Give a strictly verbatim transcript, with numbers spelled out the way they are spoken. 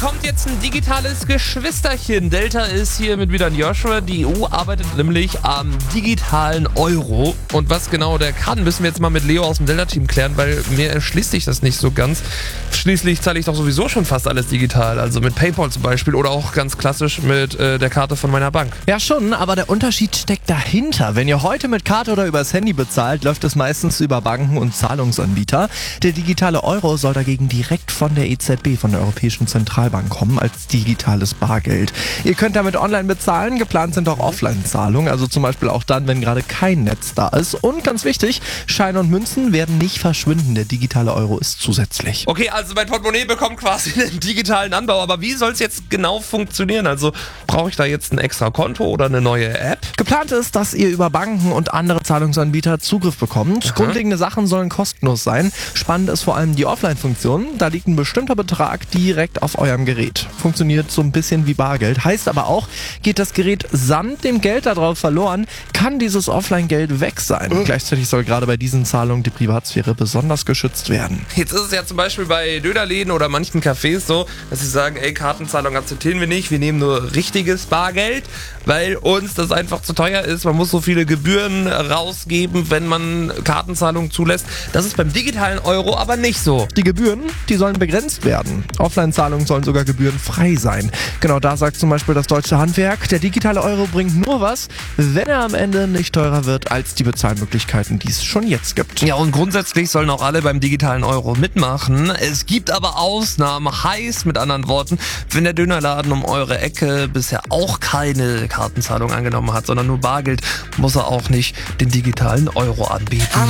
Kommt jetzt ein digitales Geschwisterchen. Delta ist hier mit wieder ein Joshua. Die E U arbeitet nämlich am digitalen Euro. Und was genau der kann, müssen wir jetzt mal mit Leo aus dem Delta-Team klären, weil mir erschließt sich das nicht so ganz. Schließlich zahle ich doch sowieso schon fast alles digital. Also mit PayPal zum Beispiel oder auch ganz klassisch mit äh, der Karte von meiner Bank. Ja schon, aber der Unterschied steckt dahinter. Wenn ihr heute mit Karte oder übers Handy bezahlt, läuft es meistens über Banken und Zahlungsanbieter. Der digitale Euro soll dagegen direkt von der E Z B, von der Europäischen Zentralbank, kommen als digitales Bargeld. Ihr könnt damit online bezahlen, geplant sind auch Offline-Zahlungen, also zum Beispiel auch dann, wenn gerade kein Netz da ist. Und ganz wichtig, Scheine und Münzen werden nicht verschwinden, der digitale Euro ist zusätzlich. Okay, also mein Portemonnaie bekommt quasi einen digitalen Anbau, aber wie soll es jetzt genau funktionieren? Also brauche ich da jetzt ein extra Konto oder eine neue App? Geplant ist, dass ihr über Banken und andere Zahlungsanbieter Zugriff bekommt. Aha. Grundlegende Sachen sollen kostenlos sein. Spannend ist vor allem die Offline-Funktion. Da liegt ein bestimmter Betrag direkt auf eurem Gerät. Funktioniert so ein bisschen wie Bargeld. Heißt aber auch, geht das Gerät samt dem Geld da drauf verloren, kann dieses Offline-Geld weg sein. Mhm. Gleichzeitig soll gerade bei diesen Zahlungen die Privatsphäre besonders geschützt werden. Jetzt ist es ja zum Beispiel bei Dönerläden oder manchen Cafés so, dass sie sagen, ey, Kartenzahlung akzeptieren wir nicht, wir nehmen nur richtiges Bargeld, weil uns das einfach zu teuer ist. Man muss so viele Gebühren rausgeben, wenn man Kartenzahlungen zulässt. Das ist beim digitalen Euro aber nicht so. Die Gebühren, die sollen begrenzt werden. Offline-Zahlungen sollen sogar gebührenfrei sein. Genau da sagt zum Beispiel das Deutsche Handwerk, der digitale Euro bringt nur was, wenn er am Ende nicht teurer wird als die Bezahlmöglichkeiten, die es schon jetzt gibt. Ja, und grundsätzlich sollen auch alle beim digitalen Euro mitmachen. Es gibt aber Ausnahmen, heißt mit anderen Worten, wenn der Dönerladen um eure Ecke bisher auch keine Kartenzahlung angenommen hat, sondern nur Bargeld, muss er auch nicht den digitalen Euro anbieten.